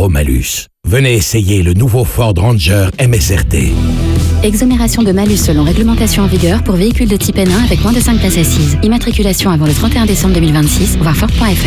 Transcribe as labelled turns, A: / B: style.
A: 0 malus. Venez essayer le nouveau Ford Ranger MSRT.
B: Exonération de malus selon réglementation en vigueur pour véhicules de type N1 avec moins de 5 places assises. Immatriculation avant le 31 décembre 2026, voir Ford.fr.